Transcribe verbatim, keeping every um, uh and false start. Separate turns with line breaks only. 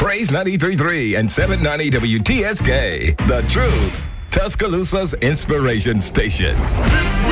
Praise ninety-three point three and seven ninety W T S K. The Truth, Tuscaloosa's inspiration station.